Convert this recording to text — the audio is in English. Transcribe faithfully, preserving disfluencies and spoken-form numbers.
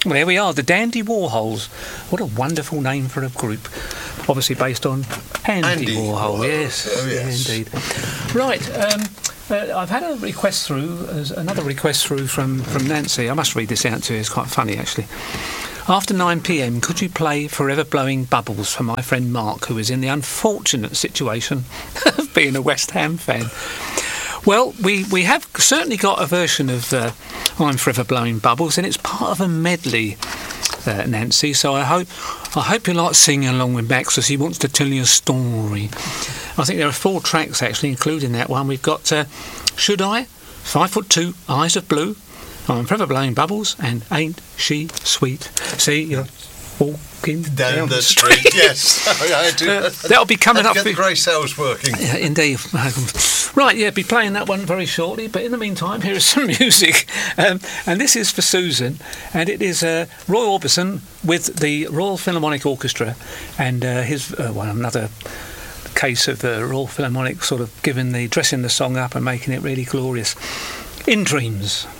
Well, there we are, the Dandy Warhols. What a wonderful name for a group. Obviously based on Andy, Andy Warhol. Warhol. Yes, Oh, yes. Yeah, indeed. Right. Um, uh, I've had a request through, uh, another request through from, from Nancy. I must read this out to you. It's quite funny, actually. After nine p m, could you play Forever Blowing Bubbles for my friend Mark, who is in the unfortunate situation of being a West Ham fan? Well, we, we have certainly got a version of uh, I'm Forever Blowing Bubbles, and it's part of a medley, uh, Nancy. So I hope I hope you like singing along with Max as he wants to tell you a story. I think there are four tracks actually, including that one. We've got uh, Should I, Five Foot Two, Eyes of Blue, I'm Forever Blowing Bubbles, and Ain't She Sweet. See, you're walking down, Down the the street, street. yes. I do. Uh, that'll be coming Had up. to get the for- grey cells working. Yeah, indeed. Right, yeah, be playing that one very shortly. But in the meantime, here is some music. Um, and this is for Susan. And it is uh, Roy Orbison with the Royal Philharmonic Orchestra. And uh, his, uh, well, another case of the Royal Philharmonic sort of giving the, dressing the song up and making it really glorious. In Dreams.